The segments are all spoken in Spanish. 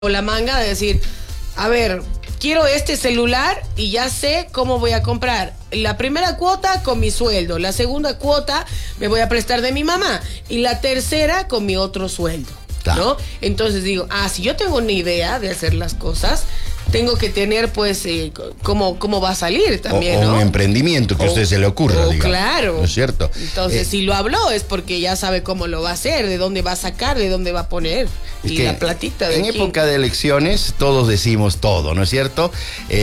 la manga de decir, a ver, quiero este celular y ya sé cómo voy a comprar. La primera cuota con mi sueldo, la segunda cuota me voy a prestar de mi mamá y la tercera con mi otro sueldo, ¿no? Entonces digo, si yo tengo una idea de hacer las cosas, tengo que tener, pues, cómo va a salir también, ¿no? Un emprendimiento que a usted se le ocurra, digamos. Claro. ¿No es cierto? Entonces, si lo habló es porque ya sabe cómo lo va a hacer, de dónde va a sacar, de dónde va a poner. Y la platita de en aquí. época de elecciones todos decimos todo, ¿no es cierto?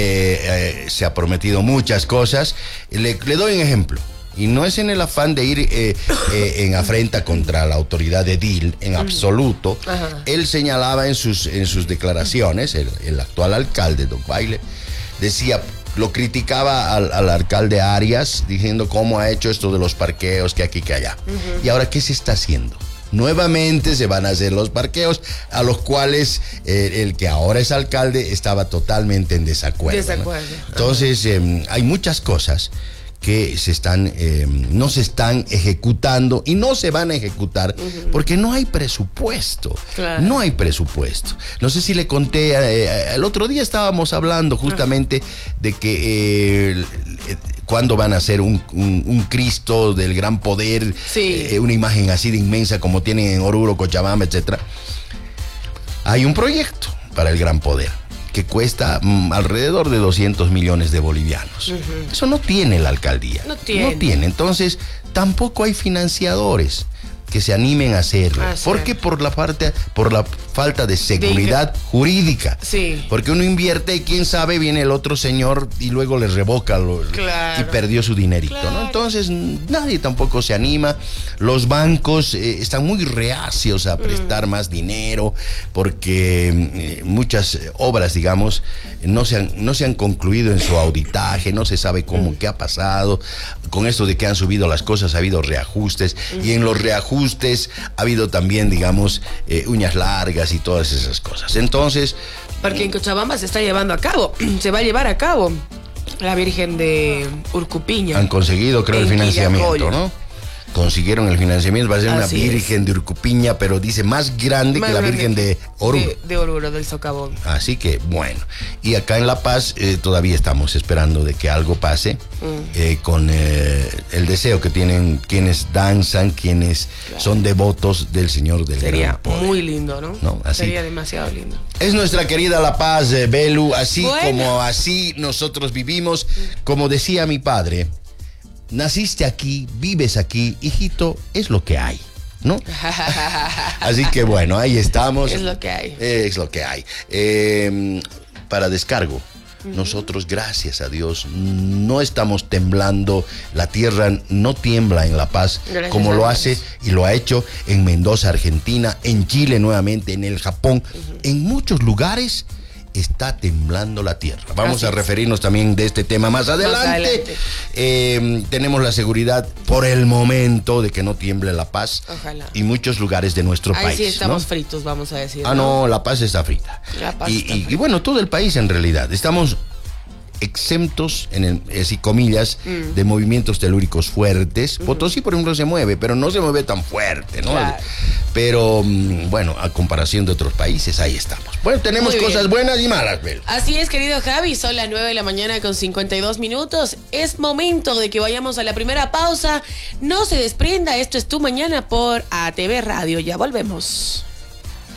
Se ha prometido muchas cosas. Le doy un ejemplo. Y no es en el afán de ir en afrenta contra la autoridad de DIL, en absoluto. Ajá. Él señalaba en sus declaraciones, el actual alcalde, Doc Baile, decía, lo criticaba al alcalde Arias, diciendo cómo ha hecho esto de los parqueos, que aquí, que allá. Y ahora, ¿qué se está haciendo? Nuevamente se van a hacer los parqueos, a los cuales el que ahora es alcalde estaba totalmente en desacuerdo. ¿No? Entonces, hay muchas cosas que no se están ejecutando y no se van a ejecutar porque no hay presupuesto. Claro. No hay presupuesto. No sé si le conté, el otro día estábamos hablando justamente de que cuándo van a hacer un Cristo del gran poder, una imagen así de inmensa como tienen en Oruro, Cochabamba, etc. Hay un proyecto para el gran poder que cuesta alrededor de 200 millones de bolivianos. Eso no tiene la alcaldía. No tiene. Entonces, tampoco hay financiadores que se animen a hacerlo. ¿Por qué? Por la falta de seguridad jurídica. Sí. Porque uno invierte y quién sabe, viene el otro señor y luego le revoca y perdió su dinerito, ¿no? Entonces, nadie tampoco se anima. Los bancos están muy reacios a prestar más dinero porque muchas obras, digamos, no se han concluido en su auditaje, no se sabe qué ha pasado. Con esto de que han subido las cosas, ha habido reajustes y en los reajustes ha habido también, digamos, uñas largas y todas esas cosas. Entonces, porque en Cochabamba se está llevando a cabo, se va a llevar a cabo la Virgen de Urcupiña. Han conseguido, creo, el financiamiento, ¿no? Consiguieron el financiamiento, va a ser una Virgen de Urcupiña, pero dice más grande que la Virgen de Oruro. De Oruro, del Socavón. Así que, bueno. Y acá en La Paz todavía estamos esperando de que algo pase con el deseo que tienen quienes danzan, quienes son devotos del Señor del Gran Poder. Muy lindo, ¿no? Así. Sería demasiado lindo. Es nuestra querida La Paz, Belu, así como así nosotros vivimos. Como decía mi padre, naciste aquí, vives aquí, hijito, es lo que hay, ¿no? Así que bueno, ahí estamos. Es lo que hay. Es lo que hay. Para descargo, nosotros, gracias a Dios, no estamos temblando. La tierra no tiembla en La Paz, como lo hace y lo ha hecho en Mendoza, Argentina, en Chile nuevamente, en el Japón, en muchos lugares. Está temblando la tierra. Vamos a referirnos también de este tema más adelante. Tenemos la seguridad por el momento de que no tiemble La Paz. Ojalá. Y muchos lugares de nuestro país. Sí estamos fritos, vamos a decir. No, La Paz está frita. Y bueno, todo el país en realidad. Estamos exentos, así comillas, de movimientos telúricos fuertes. Potosí, por ejemplo, se mueve, pero no se mueve tan fuerte, ¿no? Claro. Pero, bueno, a comparación de otros países, ahí estamos. Bueno, tenemos cosas buenas y malas, Bel. Así es, querido Javi, son las 9 de la mañana con 52 minutos. Es momento de que vayamos a la primera pausa. No se desprenda, esto es Tu Mañana por ATV Radio. Ya volvemos.